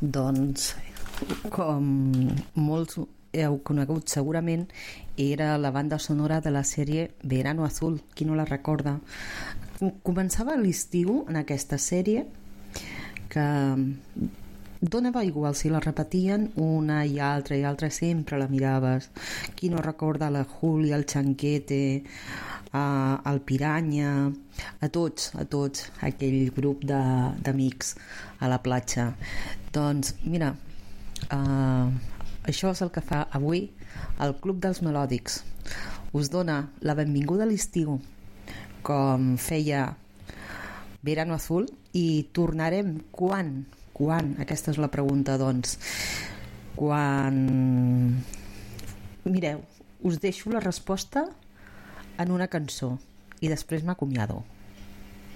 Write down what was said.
Doncs, com molts heu conegut segurament, era la banda sonora de la sèrie Verano Azul, qui no la recorda. Començava l'estiu en aquesta sèrie que donava igual si la repetien una i altra, sempre la miraves. Qui no recorda la Júlia, el Chanquete, el Piranya, a tots aquell grup d'amics a la platja. Doncs mira, això és el que fa avui el Club dels Melòdics. Us dona la benvinguda a l'estiu com feia Verano Azul, i tornarem quan? Aquesta és la pregunta, doncs. Quan... Mireu, us deixo la resposta en una cançó i després m'acomiado.